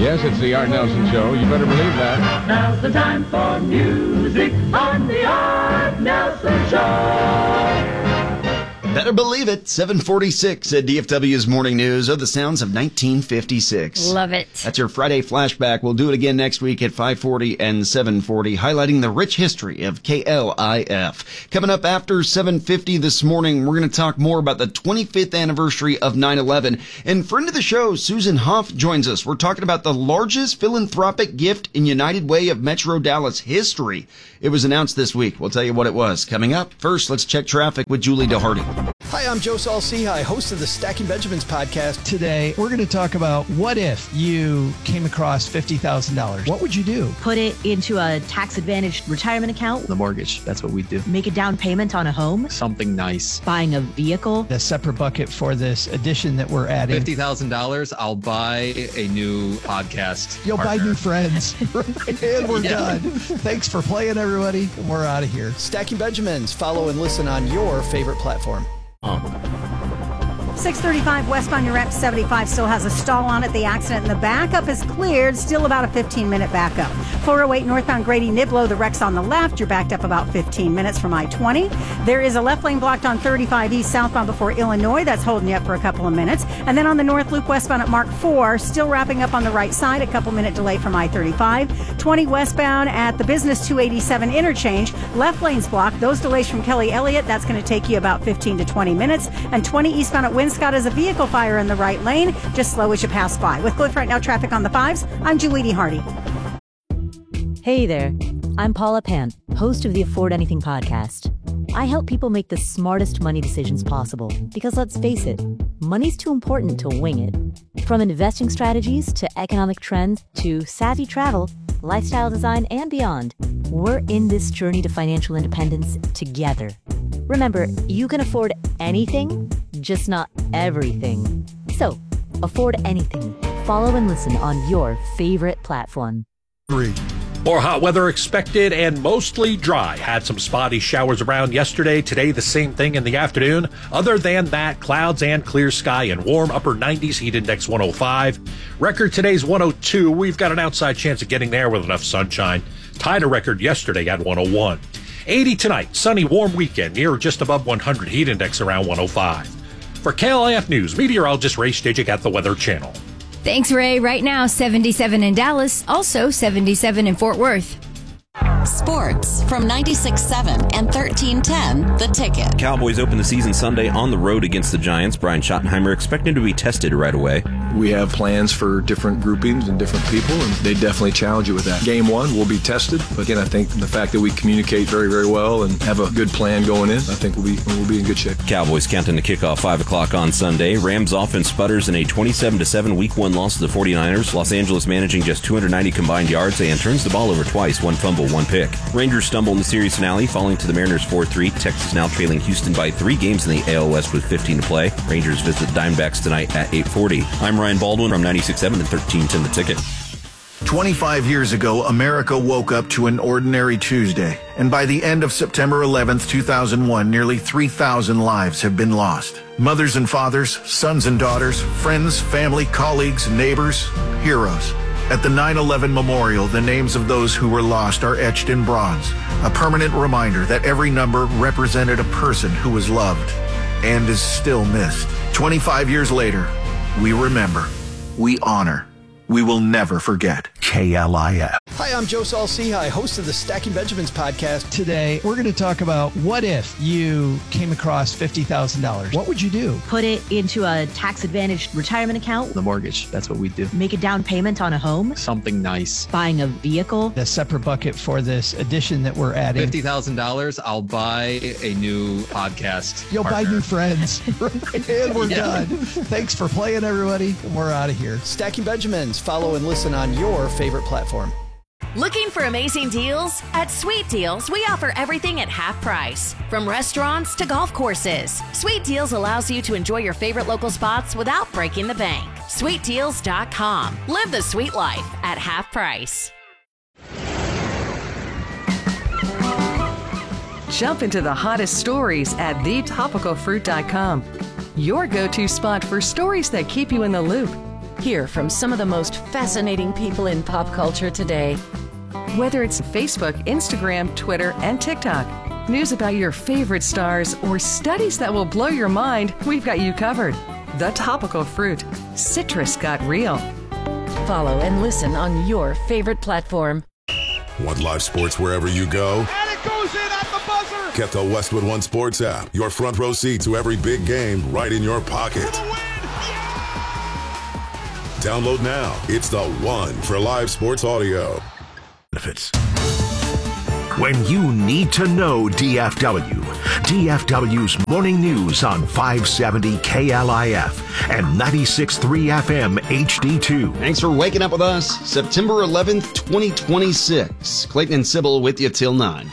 Yes, it's the Art Nelson Show. You better believe that. Now's the time for music on the Art Nelson Show. Better believe it. 746 at DFW's Morning News are the sounds of 1956. Love it. That's your Friday flashback. We'll do it again next week at 540 and 740, highlighting the rich history of KLIF. Coming up after 750 this morning, we're going to talk more about the 25th anniversary of 9/11. And friend of the show, Susan Hoff, joins us. We're talking about the largest philanthropic gift in United Way of Metro Dallas history. It was announced this week. We'll tell you what it was. Coming up, first, let's check traffic with Julie DeHardy. Hi, I'm Joe Saul-Sehy, host of the Stacking Benjamins podcast. Today, we're going to talk about what if you came across $50,000. What would you do? Put it into a tax-advantaged retirement account. The mortgage, that's what we do. Make a down payment on a home. Something nice. Buying a vehicle. A separate bucket for this addition that we're adding. $50,000, I'll buy a new podcast. You'll partner. buy new friends. And we're done. Thanks for playing, everybody. We're out of here. Stacking Benjamins. Follow and listen on your favorite platform. 635 westbound, you're at 75, still has a stall on it. The accident in the backup is cleared, still about a 15-minute backup. 408 northbound Grady Niblo, the wreck's on the left. You're backed up about 15 minutes from I-20. There is a left lane blocked on 35 east southbound before Illinois. That's holding you up for a couple of minutes. And then on the north loop westbound at Mark 4, still wrapping up on the right side, a couple-minute delay from I-35. 20 westbound at the Business 287 interchange, left lane's blocked. Those delays from Kelly Elliott, that's going to take you about 15 to 20 minutes. And 20 eastbound at Winscott is a vehicle fire in the right lane. Just slow as you pass by. With Cliff Right Now traffic on the 5s, I'm Julie DeHardy. Hey there. I'm Paula Pant, host of the Afford Anything podcast. I help people make the smartest money decisions possible because, let's face it, money's too important to wing it. From investing strategies to economic trends to savvy travel, lifestyle design, and beyond, we're in this journey to financial independence together. Remember, you can afford anything, just not everything. So, afford anything. Follow and listen on your favorite platform. More hot weather expected and mostly dry. Had some spotty showers around yesterday. Today, the same thing in the afternoon. Other than that, clouds and clear sky and warm upper 90s, heat index 105. Record today's 102. We've got an outside chance of getting there with enough sunshine. Tied a record yesterday at 101. 80 tonight. Sunny, warm weekend. Near or just above 100. Heat index around 105. For KLIF News, meteorologist Ray Stajic at the Weather Channel. Thanks, Ray. Right now, 77 in Dallas, also 77 in Fort Worth. Sports from 96.7 and 1310, The Ticket. Cowboys open the season Sunday on the road against the Giants. Brian Schottenheimer expecting to be tested right away. We have plans for different groupings and different people, and they definitely challenge you with that. Game one will be tested, but again, I think the fact that we communicate very, very well and have a good plan going in, I think we'll be in good shape. Cowboys counting the kickoff 5 o'clock on Sunday. Rams offense sputters in a 27-7 Week 1 loss to the 49ers. Los Angeles managing just 290 combined yards and turns the ball over twice, 1 fumble, 1 pick. Rangers stumble in the series finale, falling to the Mariners 4-3. Texas now trailing Houston by 3 games in the AL West with 15 to play. Rangers visit the Diamondbacks tonight at 8:40. I'm Ryan Baldwin from 96.7 and 1310 The Ticket. 25 years ago, America woke up to an ordinary Tuesday, and by the end of September 11th, 2001, nearly 3,000 lives have been lost. Mothers and fathers, sons and daughters, friends, family, colleagues, neighbors, heroes. At the 9/11 Memorial, the names of those who were lost are etched in bronze, a permanent reminder that every number represented a person who was loved and is still missed. 25 years later, we remember, we honor, we will never forget. KLIF. Hi, I'm Joe Saul-Sehy, host of the Stacking Benjamins podcast. Today, we're going to talk about what if you came across $50,000. What would you do? Put it into a tax-advantaged retirement account. The mortgage, that's what we do. Make a down payment on a home. Something nice. Buying a vehicle. A separate bucket for this addition that we're adding. $50,000, I'll buy a new podcast. You'll partner. buy new friends. And we're done. Thanks for playing, everybody. We're out of here. Stacking Benjamins. Follow and listen on your favorite platform. Looking for amazing deals? At Sweet Deals, we offer everything at half price. From restaurants to golf courses, Sweet Deals allows you to enjoy your favorite local spots without breaking the bank. SweetDeals.com. Live the sweet life at half price. Jump into the hottest stories at thetopicalfruit.com. Your go-to spot for stories that keep you in the loop. Hear from some of the most fascinating people in pop culture today. Whether it's Facebook, Instagram, Twitter, and TikTok, news about your favorite stars, or studies that will blow your mind, we've got you covered. The Topical Fruit. Citrus got real. Follow and listen on your favorite platform. Want live sports wherever you go? And it goes in at the buzzer! Get the Westwood One Sports app. Your front row seat to every big game right in your pocket. For the win! Download now. It's the one for live sports audio. Benefits. When you need to know DFW, DFW's morning news on 570 KLIF and 96.3 FM HD2. Thanks for waking up with us. September 11th, 2026. Clayton and Sybil with you till 9.